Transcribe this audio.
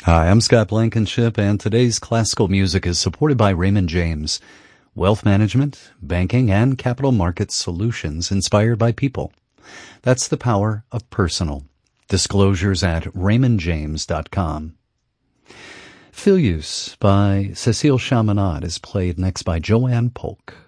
Hi, I'm Scott Blankenship, and today's classical music is supported by Raymond James. Wealth management, banking, and capital markets solutions inspired by people. That's the power of personal. Disclosures at raymondjames.com. Filius by Cécile Chaminade is played next by Joanne Polk.